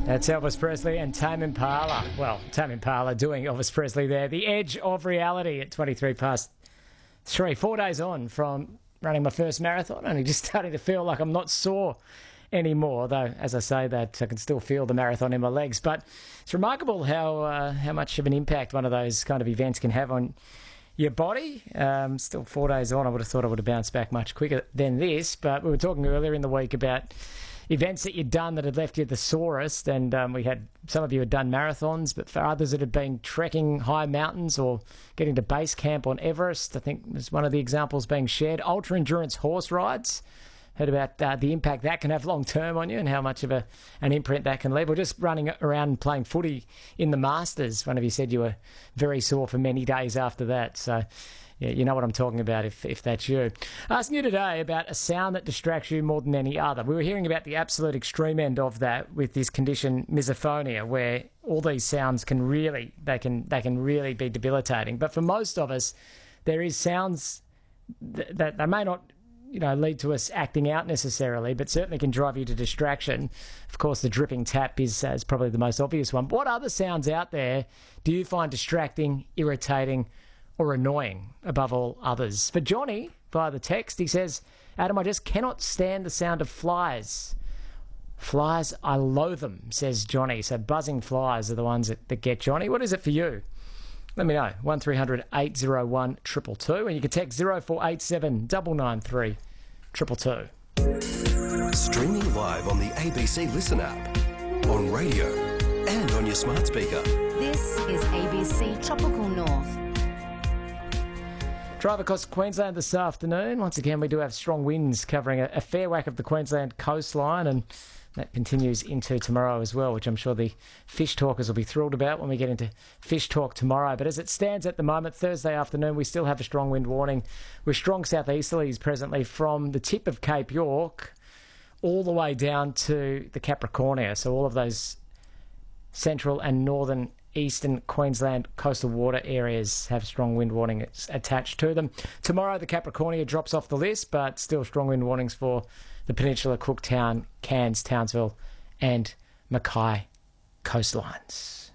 That's Elvis Presley and Tame Impala. Well, Tame Impala doing Elvis Presley there. The edge of reality at 23 past 3. 4 days on from running my first marathon, only just starting to feel like I'm not sore anymore, though, as I say that, I can still feel the marathon in my legs. But it's remarkable how much of an impact one of those kind of events can have on your body. Still 4 days on, I would have thought I would have bounced back much quicker than this. But we were talking earlier in the week about events that you'd done that had left you the sorest, and we had some of you had done marathons, but for others it had been trekking high mountains or getting to base camp on Everest. I think was one of the examples being shared. Ultra endurance horse rides. Heard about the impact that can have long term on you and how much of an imprint that can leave. Or just running around and playing footy in the Masters. One of you said you were very sore for many days after that. So yeah, you know what I'm talking about if that's you. Asking you today about a sound that distracts you more than any other. We were hearing about the absolute extreme end of that with this condition misophonia, where all these sounds can really be debilitating. But for most of us, there is sounds that they may not lead to us acting out necessarily, but certainly can drive you to distraction. Of course, the dripping tap is probably the most obvious one. But what other sounds out there do you find distracting, irritating, or annoying above all others? For Johnny, via the text, he says, Adam, I just cannot stand the sound of flies. Flies, I loathe them, says Johnny. So buzzing flies are the ones that get Johnny. What is it for you? Let me know. 1300 801 222, and you can text 0487 993 222. Streaming live on the ABC Listen app, on radio, and on your smart speaker. This is ABC Tropical North. Drive across Queensland this afternoon. Once again, we do have strong winds covering a fair whack of the Queensland coastline, and that continues into tomorrow as well, which I'm sure the fish talkers will be thrilled about when we get into fish talk tomorrow. But as it stands at the moment, Thursday afternoon, we still have a strong wind warning with strong southeasterlies presently from the tip of Cape York all the way down to the Capricornia. So all of those central and northern eastern Queensland coastal water areas have strong wind warnings attached to them. Tomorrow the Capricornia drops off the list, but still strong wind warnings for the Peninsula, Cooktown, Cairns, Townsville and Mackay coastlines.